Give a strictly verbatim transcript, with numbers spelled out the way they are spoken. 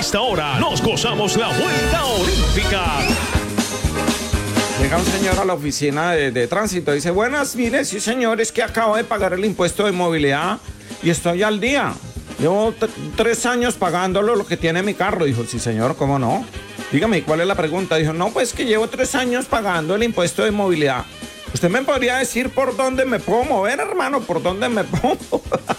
esta hora nos gozamos la vuelta olímpica. Llega un señor a la oficina de, de tránsito y dice, buenas, mire, sí señor, es que acabo de pagar el impuesto de movilidad y estoy al día. Llevo t- tres años pagándolo lo que tiene mi carro. Dijo, sí señor, ¿cómo no? Dígame, ¿cuál es la pregunta? Dijo, no, pues que llevo tres años pagando el impuesto de movilidad. ¿Usted me podría decir por dónde me puedo mover, hermano? ¿Por dónde me puedo